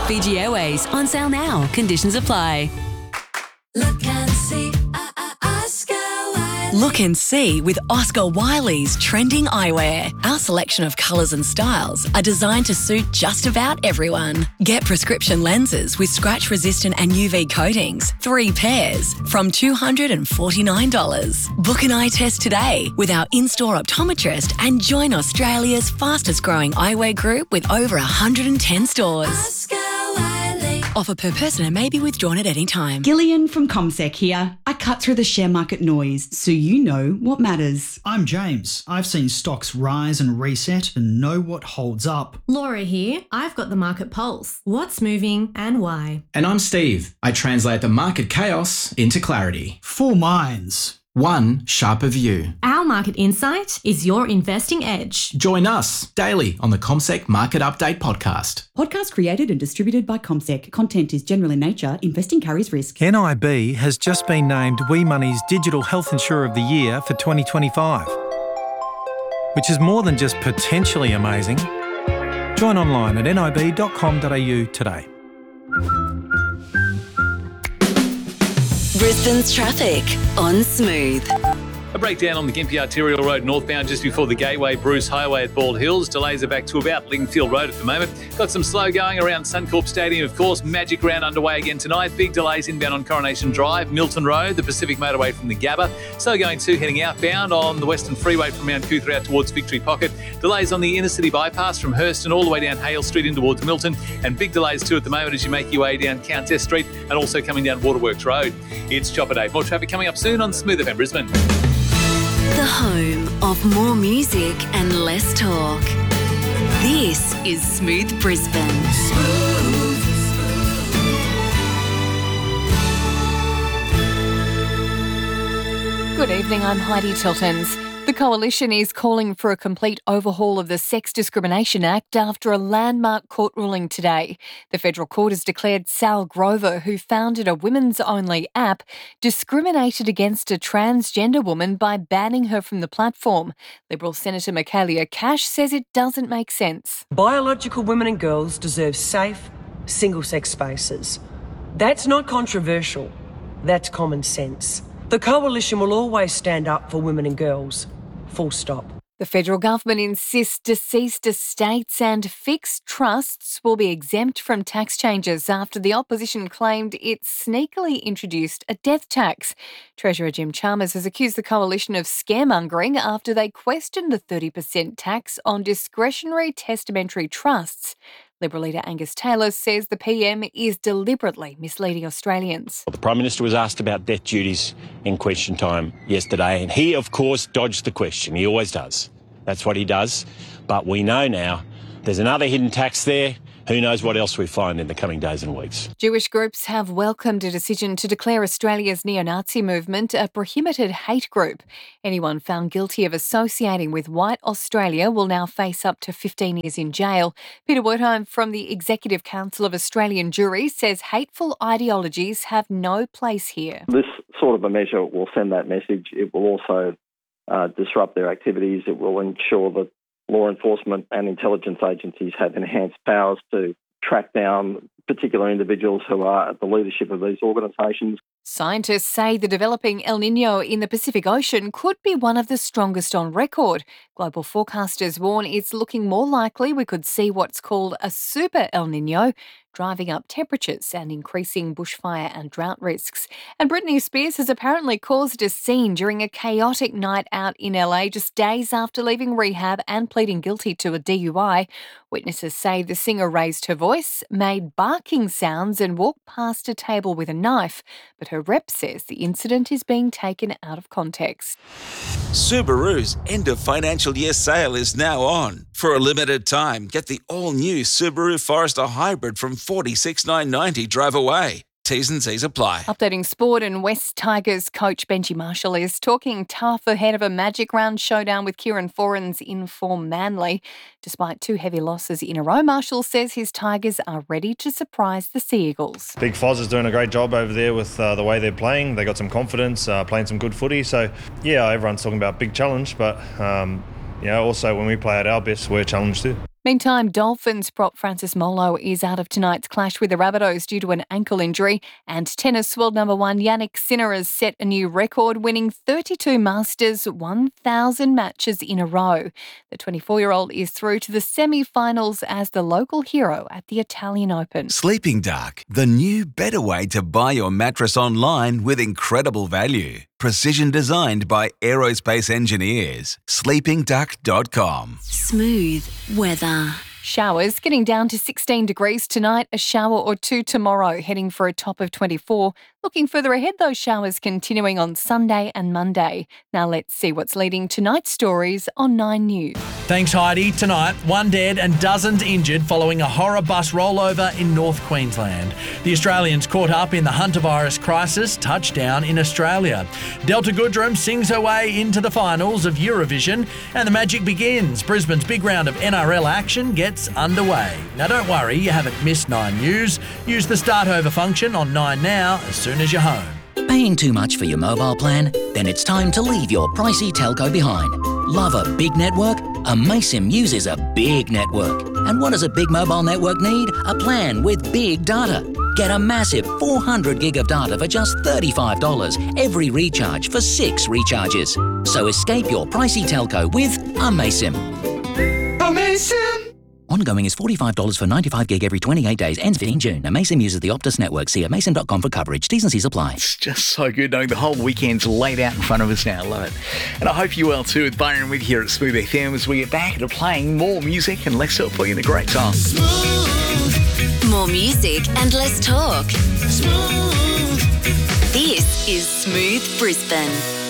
Fiji Airways, on sale now. Conditions apply. Look and see, Oscar Wiley. Look and see with Oscar Wiley's trending eyewear. Our selection of colours and styles are designed to suit just about everyone. Get prescription lenses with scratch-resistant and UV coatings, 3 pairs, from $249. Book an eye test today with our in-store optometrist and join Australia's fastest-growing eyewear group with over 110 stores. Oscar Wiley. Offer per person and may be withdrawn at any time. Gillian from CommSec here. I cut through the share market noise so you know what matters. I'm James. I've seen stocks rise and reset and know what holds up. Laura here. I've got the market pulse. What's moving and why? And I'm Steve. I translate the market chaos into clarity. 4 minds. One sharper view. Our market insight is your investing edge. Join us daily on the CommSec Market Update podcast. Podcast created and distributed by CommSec. Content is general in nature. Investing carries risk. NIB has just been named WeMoney's Digital Health Insurer of the Year for 2025, which is more than just potentially amazing. Join online at nib.com.au today. Brisbane's traffic on Smooth. A breakdown on the Gympie Arterial Road northbound just before the Gateway Bruce Highway at Bald Hills. Delays are back to about Lingfield Road at the moment. Got some slow going around Suncorp Stadium, of course. Magic Round underway again tonight. Big delays inbound on Coronation Drive, Milton Road, the Pacific Motorway from the Gabba. Slow going too heading outbound on the Western Freeway from Mount Coother out towards Victory Pocket. Delays on the inner city bypass from Hurston all the way down Hale Street in towards Milton. And big delays too at the moment as you make your way down Countess Street and also coming down Waterworks Road. It's Chopper Day. More traffic coming up soon on Smooth FM Brisbane. The home of more music and less talk. This is Smooth Brisbane. Good evening, I'm Heidi Tiltons. The Coalition is calling for a complete overhaul of the Sex Discrimination Act after a landmark court ruling today. The Federal Court has declared Sal Grover, who founded a women's-only app, discriminated against a transgender woman by banning her from the platform. Liberal Senator Michaelia Cash says it doesn't make sense. Biological women and girls deserve safe, single-sex spaces. That's not controversial. That's common sense. The Coalition will always stand up for women and girls. Full stop. The federal government insists deceased estates and fixed trusts will be exempt from tax changes after the opposition claimed it sneakily introduced a death tax. Treasurer Jim Chalmers has accused the coalition of scaremongering after they questioned the 30% tax on discretionary testamentary trusts. Liberal leader Angus Taylor says the PM is deliberately misleading Australians. The Prime Minister was asked about death duties in question time yesterday, and he, of course, dodged the question. He always does. That's what he does. But we know now there's another hidden tax there. Who knows what else we find in the coming days and weeks. Jewish groups have welcomed a decision to declare Australia's neo-Nazi movement a prohibited hate group. Anyone found guilty of associating with White Australia will now face up to 15 years in jail. Peter Wertheim from the Executive Council of Australian Juries says hateful ideologies have no place here. This sort of a measure will send that message. It will also disrupt their activities. It will ensure that law enforcement and intelligence agencies have enhanced powers to track down particular individuals who are at the leadership of these organisations. Scientists say the developing El Niño in the Pacific Ocean could be one of the strongest on record. Global forecasters warn it's looking more likely we could see what's called a super El Niño, driving up temperatures and increasing bushfire and drought risks. And Britney Spears has apparently caused a scene during a chaotic night out in LA just days after leaving rehab and pleading guilty to a DUI. Witnesses say the singer raised her voice, made barking sounds and walked past a table with a knife. But her rep says the incident is being taken out of context. Subaru's end of financial year sale is now on. For a limited time, get the all-new Subaru Forester Hybrid from $46,990 drive away. T's and C's apply. Updating sport, and West Tigers coach Benji Marshall is talking tough ahead of a Magic Round showdown with Kieran Foran's in-form Manly. Despite 2 heavy losses in a row, Marshall says his Tigers are ready to surprise the Sea Eagles. Big Foz is doing a great job over there with the way they're playing. They got some confidence, playing some good footy. So, yeah, everyone's talking about big challenge, but, also when we play at our best, we're challenged too. Meantime, Dolphins prop Francis Molo is out of tonight's clash with the Rabbitohs due to an ankle injury, and tennis world number one Jannik Sinner has set a new record, winning 32 Masters 1,000 matches in a row. The 24-year-old is through to the semi-finals as the local hero at the Italian Open. Sleeping Dark, the new better way to buy your mattress online with incredible value. Precision designed by aerospace engineers. sleepingduck.com. Smooth weather. Showers getting down to 16 degrees tonight, a shower or two tomorrow, heading for a top of 24. Looking further ahead, those showers continuing on Sunday and Monday. Now let's see what's leading tonight's stories on 9 News. Thanks, Heidi. Tonight, 1 dead and dozens injured following a horror bus rollover in North Queensland. The Australians caught up in the hantavirus crisis, touchdown in Australia. Delta Goodrem sings her way into the finals of Eurovision, and the magic begins. Brisbane's big round of NRL action gets underway. Now don't worry, you haven't missed 9 News. Use the start over function on 9 Now as soon as you're home. Paying too much for your mobile plan? Then it's time to leave your pricey telco behind. Love a big network? Amaysim uses a big network. And what does a big mobile network need? A plan with big data. Get a massive 400 gig of data for just $35 every recharge for 6 recharges. So escape your pricey telco with Amaysim. Amaysim! Ongoing is $45 for 95 gig every 28 days. Ends 15 June. Amaysim uses the Optus network. See amaysim.com for coverage. T's and C's apply. It's just so good knowing the whole weekend's laid out in front of us now. Love it. And I hope you will too, with Byron with here at Smooth FM as we get back to playing more music and less talk for you in a great time. More music and less talk. This is Smooth Brisbane.